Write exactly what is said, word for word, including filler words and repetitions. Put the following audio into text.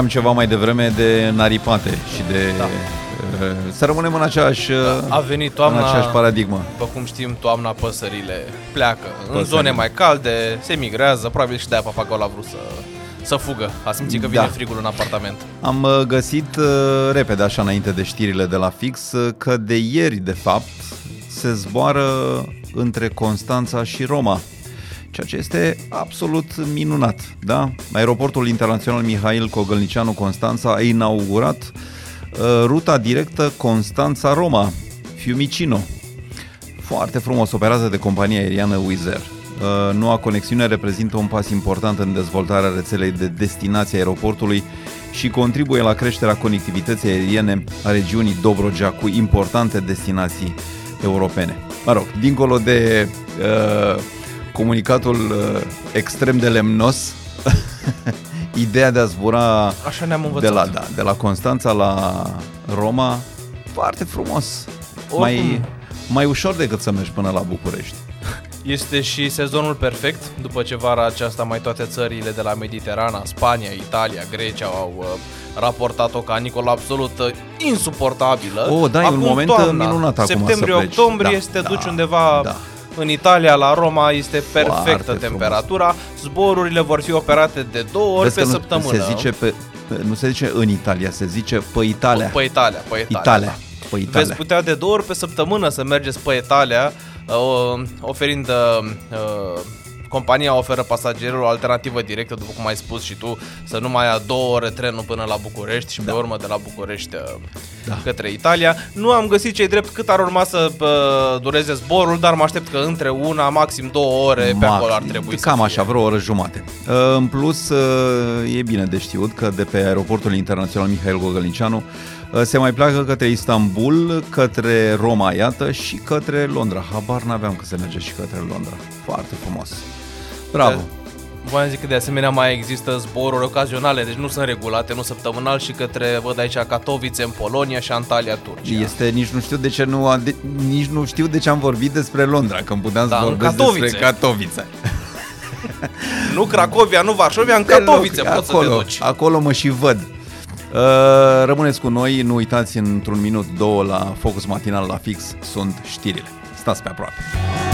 Am ceva mai devreme de naripate și de... Da. Să rămânem în aceeași, da, a venit toamna, în aceeași paradigmă. După cum știm, toamna păsările pleacă. Păsările. În zone mai calde, se migrează. Probabil și de-aia papagaul a vrut să, să fugă. A simțit că vine da. frigul în apartament. Am găsit repede, așa înainte de știrile de la Fix, că de ieri, de fapt, se zboară între Constanța și Roma, ceea ce este absolut minunat. Da? Aeroportul Internațional Mihail Cogălnicianu Constanța a inaugurat uh, ruta directă Constanța-Roma, Fiumicino. Foarte frumos operată de compania aeriană Wizz Air. Uh, noua conexiune reprezintă un pas important în dezvoltarea rețelei de destinații aeroportului și contribuie la creșterea conectivității aeriene a regiunii Dobrogea cu importante destinații europene. Mă rog, dincolo de uh, comunicatul uh, extrem de lemnos, ideea de a zbura Așa ne-am învățat. de la, da, de la Constanța la Roma, foarte frumos. Mai, mai ușor decât să mergi până la București. Este și sezonul perfect, după ce vara aceasta mai toate țările de la Mediterana, Spania, Italia, Grecia au uh, raportat o caniculă absolut uh, insuportabilă. Oh, da, acum, e un moment toamna, minunat acum septembrie-octombrie, da, să te da, duci undeva da. în Italia, la Roma, este perfectă Foarte temperatura. frumos. Zborurile vor fi operate de două ori Vezi pe săptămână. Se zice pe, nu se zice în Italia, se zice pe Italia. Pe Italia, pe Italia. Italia. Pe Italia. Veți putea de două ori pe săptămână să mergeți pe Italia, uh, oferind uh, compania oferă pasagerilor o alternativă directă, după cum ai spus și tu, să nu mai ia două ore trenul până la București și da. pe urmă de la București uh, da. către Italia. Nu am găsit cei drept cât ar urma să uh, dureze zborul, dar mă aștept că între una, maxim două ore maxim. pe acolo ar trebui Cam să așa, fie. vreo oră jumate. Uh, în plus, uh, e bine de știut că de pe aeroportul internațional Mihail Cogălnicianu se mai pleacă către Istanbul, către Roma, iată, și către Londra. Habar n-aveam că se merge și către Londra. Foarte frumos. Bravo! Voiam zic că de asemenea mai există zboruri ocazionale, deci nu sunt regulate, nu săptămânal, și către, văd aici, Katowice în Polonia și Antalya, Turcia. Este, nici nu știu de ce nu, de, nici nu știu de ce am vorbit despre Londra, când puteam da, să vorbesc despre Katowice. Nu Cracovia, nu Varșovia, în Katowice poți acolo, să te duci. Acolo mă și văd. Uh, rămâneți cu noi, nu uitați, într-un minut, două la Focus Matinal la Fix sunt știrile. Stați pe aproape.